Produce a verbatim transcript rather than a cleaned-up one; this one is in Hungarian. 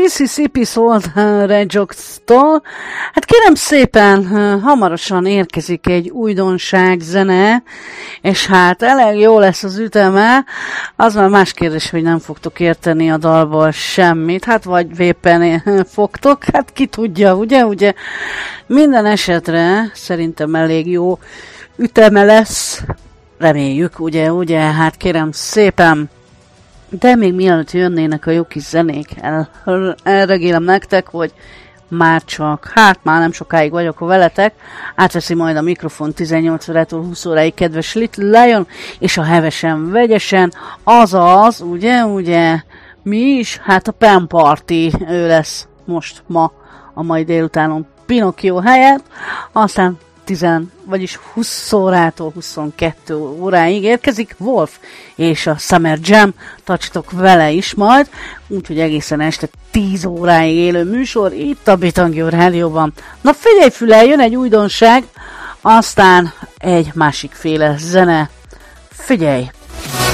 Mississippi szólt Rejox-tól. Hát kérem szépen, hamarosan érkezik egy újdonság zene, és hát elég jó lesz az üteme. Az már más kérdés, hogy nem fogtok érteni a dalból semmit, hát vagy vépen fogtok, hát ki tudja, ugye, ugye. Minden esetre szerintem elég jó üteme lesz, reméljük, ugye, ugye, hát kérem szépen. De még mielőtt jönnének a jó kis zenék, el, elregélem nektek, hogy már csak, hát már nem sokáig vagyok veletek, átveszi majd a mikrofon tizennyolc órától húsz óráig kedves Little Lion, és a hevesen vegyesen, azaz, ugye, ugye, mi is? Hát a Pen Party, ő lesz most ma, a mai délutánon Pinocchio helyett, aztán tíz, vagyis húsz órától huszonkettő óráig érkezik Wolf és a Summer Jam, tartsatok vele is majd, úgyhogy egészen este tíz óráig élő műsor itt a Bitangio Rádióban. Na figyelj Füle, jön egy újdonság, aztán egy másik féle zene. Figyelj!